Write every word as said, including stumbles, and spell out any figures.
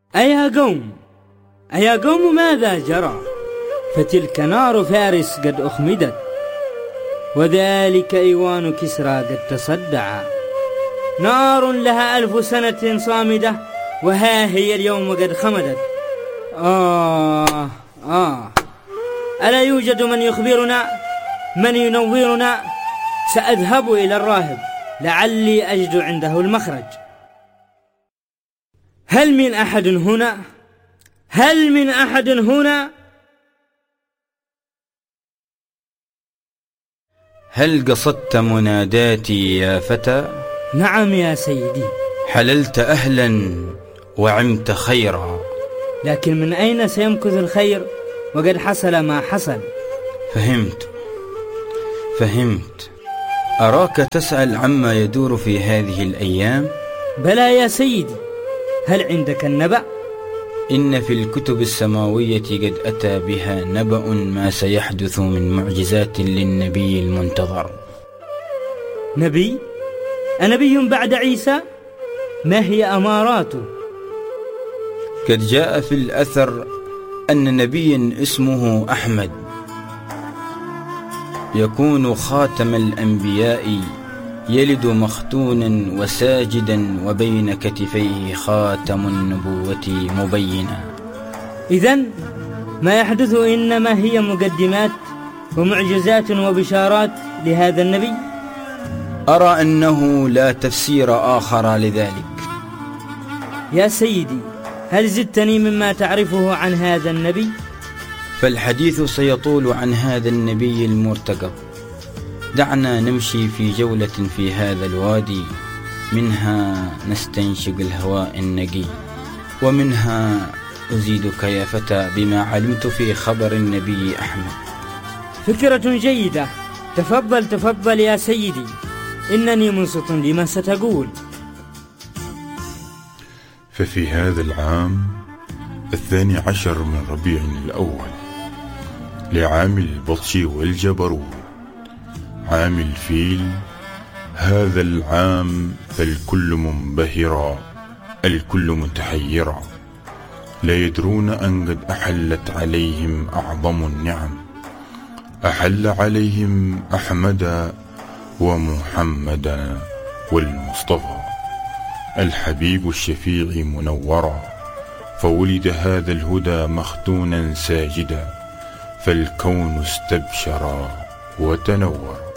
أيا قوم أيا قوم ماذا جرى؟ فتلك نار فارس قد أخمدت، وذلك إيوان كسرى قد تصدع. نار لها ألف سنة صامدة، وها هي اليوم قد خمدت. آه آه ألا يوجد من يخبرنا، من ينورنا؟ سأذهب إلى الراهب لعلي أجد عنده المخرج. هل من أحد هنا؟ هل من أحد هنا؟ هل قصدت مناداتي يا فتى؟ نعم يا سيدي. حللت أهلا وعمت خيرا، لكن من أين سيمكث الخير وقد حصل ما حصل؟ فهمت فهمت أراك تسأل عما يدور في هذه الأيام. بلى يا سيدي. هل عندك النبأ؟ إن في الكتب السماوية قد أتى بها نبأ ما سيحدث من معجزات للنبي المنتظر. نبي؟ أنبي بعد عيسى؟ ما هي أماراته؟ قد جاء في الأثر أن نبيا اسمه أحمد يكون خاتم الأنبياء، يلد مختونا وساجدا وبين كتفيه خاتم النبوة مبينا. إذن ما يحدث إنما هي مقدمات ومعجزات وبشارات لهذا النبي؟ أرى أنه لا تفسير آخر لذلك. يا سيدي، هل زدتني مما تعرفه عن هذا النبي؟ فالحديث سيطول عن هذا النبي المرتقب. دعنا نمشي في جولة في هذا الوادي، منها نستنشق الهواء النقي، ومنها أزيدك يا فتى بما علمت في خبر النبي أحمد. فكرة جيدة. تفضل تفضل يا سيدي، إنني منصت لما ستقول. ففي هذا العام الثاني عشر من ربيع الأول لعام البطش والجبروت، عام الفيل، هذا العام فالكل منبهرا الكل متحيرا، لا يدرون أن قد أحلت عليهم أعظم النعم. أحل عليهم أحمدا ومحمدا والمصطفى الحبيب الشفيع منورا، فولد هذا الهدى مختونا ساجدا، فالكون استبشرا وتنورا.